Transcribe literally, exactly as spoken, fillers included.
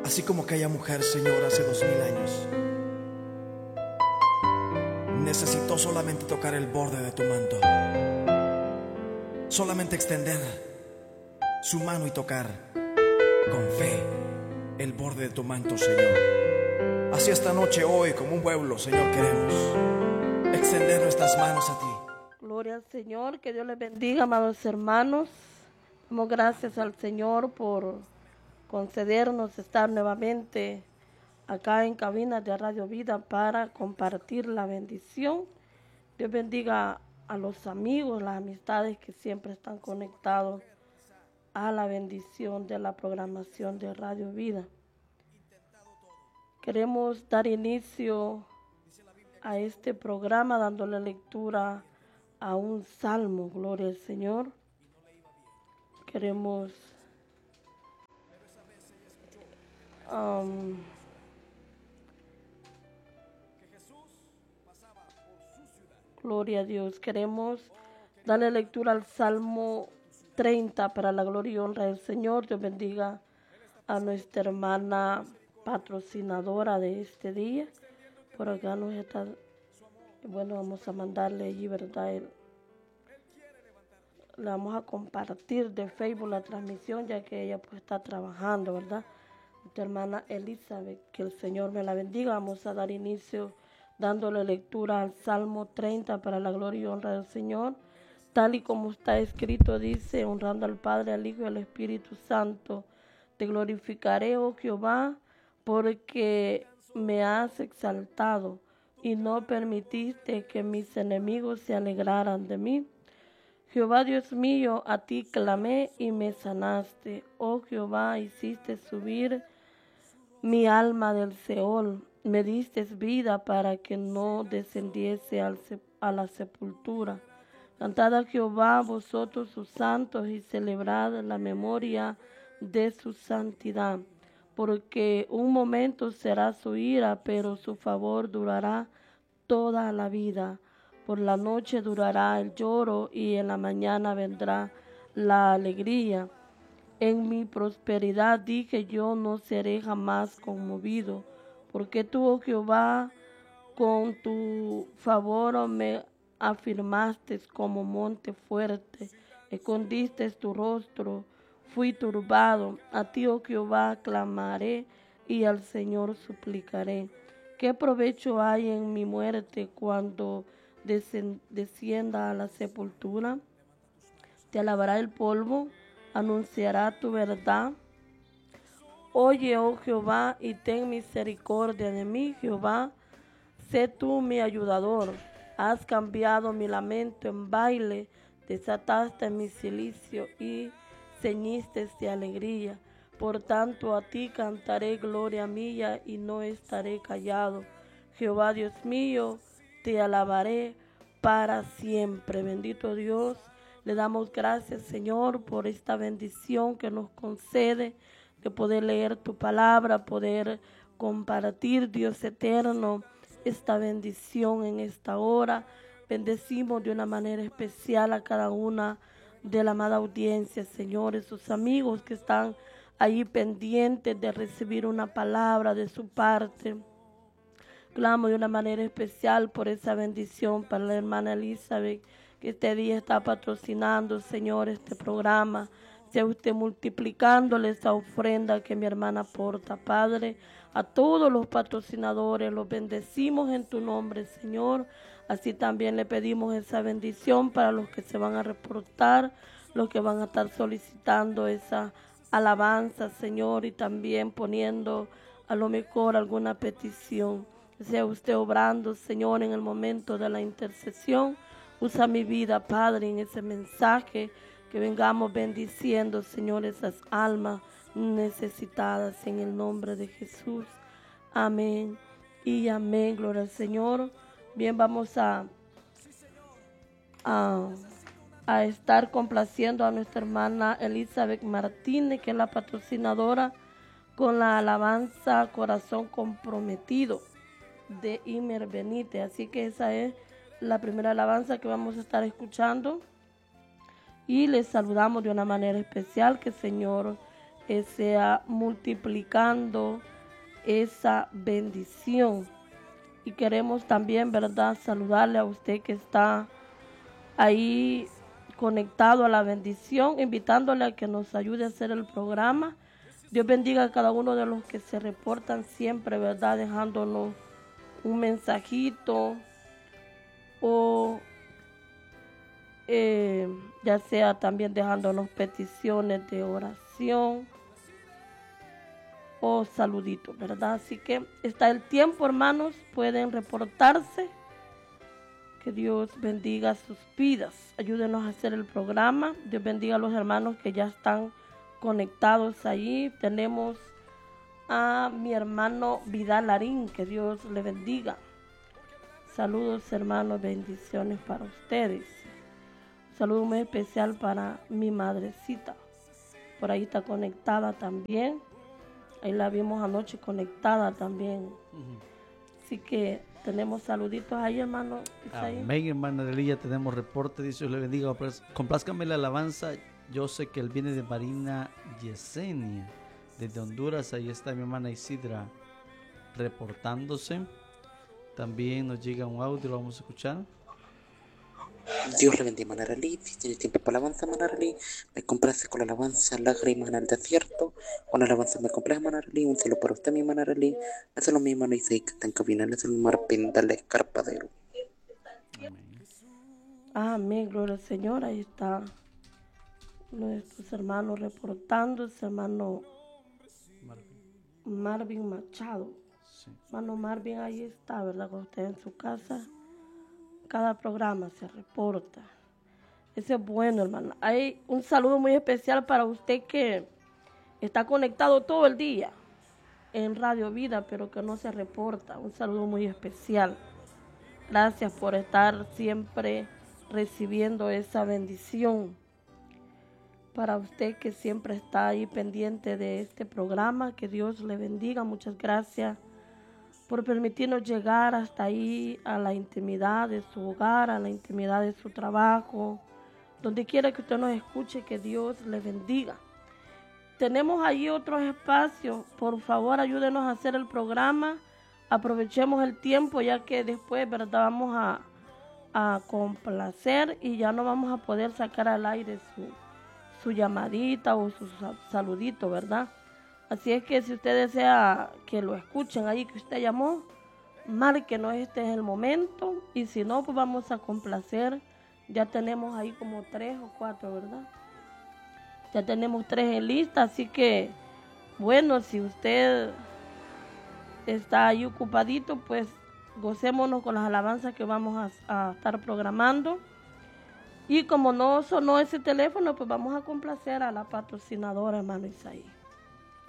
Así como aquella mujer, Señor, hace dos mil años, necesitó solamente tocar el borde de tu manto, solamente extender su mano y tocar con fe el borde de tu manto, Señor. Así esta noche, hoy, como un pueblo, Señor, queremos extender nuestras manos a ti. Gloria al Señor, que Dios les bendiga, amados hermanos. Damos gracias al Señor por concedernos estar nuevamente acá en cabinas de Radio Vida para compartir la bendición. Dios bendiga a los amigos, las amistades que siempre están conectados a la bendición de la programación de Radio Vida. Queremos dar inicio a este programa dándole lectura a un salmo. Gloria al Señor. Queremos um, gloria a Dios. Queremos darle lectura al Salmo treinta para la gloria y honra del Señor. Dios bendiga a nuestra hermana patrocinadora de este día. Por acá nos está, bueno, vamos a mandarle allí, ¿verdad? El, le vamos a compartir de Facebook la transmisión, ya que ella pues está trabajando, ¿verdad? Nuestra hermana Elizabeth, que el Señor me la bendiga. Vamos a dar inicio dándole lectura al Salmo treinta para la gloria y honra del Señor. Tal y como está escrito, dice: honrando al Padre, al Hijo y al Espíritu Santo. Te glorificaré, oh Jehová, porque me has exaltado y no permitiste que mis enemigos se alegraran de mí. Jehová Dios mío, a ti clamé y me sanaste. Oh Jehová, hiciste subir mi alma del Seol. Me diste vida para que no descendiese al se- a la sepultura. Cantad a Jehová vosotros sus santos y celebrad la memoria de su santidad. Porque un momento será su ira, pero su favor durará toda la vida. Por la noche durará el lloro y en la mañana vendrá la alegría. En mi prosperidad dije yo, no seré jamás conmovido, porque tú, oh Jehová, con tu favor me afirmaste como monte fuerte, escondiste tu rostro, fui turbado. A ti, oh Jehová, clamaré y al Señor suplicaré. ¿Qué provecho hay en mi muerte cuando descienda a la sepultura? Te alabará el polvo, anunciará tu verdad. Oye, oh Jehová, y ten misericordia de mí, Jehová. Sé tú mi ayudador. Has cambiado mi lamento en baile, desataste mi cilicio y ceñiste de alegría. Por tanto a ti cantaré gloria mía y no estaré callado. Jehová Dios mío, te alabaré para siempre. Bendito Dios, le damos gracias, Señor, por esta bendición que nos concede de poder leer tu palabra, poder compartir, Dios eterno, esta bendición en esta hora. Bendecimos de una manera especial a cada una de la amada audiencia, Señor, sus amigos que están allí pendientes de recibir una palabra de su parte. Clamo de una manera especial por esa bendición para la hermana Elizabeth, que este día está patrocinando, Señor, este programa. Sea usted multiplicándole esa ofrenda que mi hermana aporta, Padre. A todos los patrocinadores los bendecimos en tu nombre, Señor. Así también le pedimos esa bendición para los que se van a reportar, los que van a estar solicitando esa alabanza, Señor, y también poniendo a lo mejor alguna petición. Sea usted obrando, Señor, en el momento de la intercesión. Usa mi vida, Padre, en ese mensaje, que vengamos bendiciendo, Señor, esas almas necesitadas en el nombre de Jesús. Amén y amén. Gloria al Señor. Bien, vamos a, a, a estar complaciendo a nuestra hermana Elizabeth Martínez, que es la patrocinadora, con la alabanza Corazón Comprometido de Imer Benítez. Así que esa es la primera alabanza que vamos a estar escuchando. Y les saludamos de una manera especial. Que el Señor eh, sea multiplicando esa bendición. Y queremos también, ¿verdad?, saludarle a usted que está ahí conectado a la bendición, invitándole a que nos ayude a hacer el programa. Dios bendiga a cada uno de los que se reportan siempre, ¿verdad?, dejándonos un mensajito o eh, ya sea también dejándonos peticiones de oración o saluditos, ¿verdad? Así que está el tiempo, hermanos, pueden reportarse. Que Dios bendiga sus vidas. Ayúdenos a hacer el programa. Dios bendiga a los hermanos que ya están conectados ahí. Tenemos a mi hermano Vidal Larín, que Dios le bendiga. Saludos, hermanos, bendiciones para ustedes. Un saludo muy especial para mi madrecita. Por ahí está conectada también. Ahí la vimos anoche conectada también. Uh-huh. Así que tenemos saluditos ahí, hermano Isaí. Amén, hermana Relilla, tenemos reporte. Dice, Dios le bendiga. Complázcame la alabanza. Yo sé que él viene de Marina Yesenia, desde Honduras. Ahí está mi hermana Isidra reportándose. También nos llega un audio, lo vamos a escuchar. Dios le bendiga, hermana Relí. Si tiene tiempo para alabanza, hermana Relí, me complace con la alabanza Lágrimas en el Desierto. Con la alabanza me complace, hermana Relí. Un saludo para usted, mi hermana Relí. Eso es lo mismo, no dice que está en cabina. Es el Marpín del Escarpadero. Amén, gloria al Señor. Ahí está nuestros hermanos reportándose, hermano Marvin, Marvin Machado. Sí. Hermano Marvin, ahí está, ¿verdad? Con usted en su casa. Cada programa se reporta. Eso es bueno, hermano. Hay un saludo muy especial para usted que está conectado todo el día en Radio Vida, pero que no se reporta. Un saludo muy especial. Gracias por estar siempre recibiendo esa bendición. Para usted que siempre está ahí pendiente de este programa, que Dios le bendiga. Muchas gracias por permitirnos llegar hasta ahí, a la intimidad de su hogar, a la intimidad de su trabajo, donde quiera que usted nos escuche, que Dios le bendiga. Tenemos ahí otros espacios, por favor ayúdenos a hacer el programa, aprovechemos el tiempo, ya que después, ¿verdad?, vamos a, a complacer y ya no vamos a poder sacar al aire su, su llamadita o su saludito, ¿verdad? Así es que si usted desea que lo escuchen ahí que usted llamó, márquenos, este es el momento. Y si no, pues vamos a complacer. Ya tenemos ahí como tres o cuatro, ¿verdad? Ya tenemos tres en lista, así que, bueno, si usted está ahí ocupadito, pues gocémonos con las alabanzas que vamos a, a estar programando. Y como no sonó ese teléfono, pues vamos a complacer a la patrocinadora, hermano Isaí.